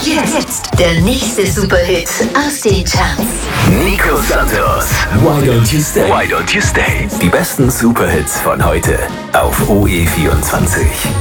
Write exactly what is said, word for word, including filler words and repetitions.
Jetzt der nächste Superhit aus den Charts. Nico Santos, Why Don't You Stay? Why Don't You Stay? Die besten Superhits von heute auf O E vierundzwanzig.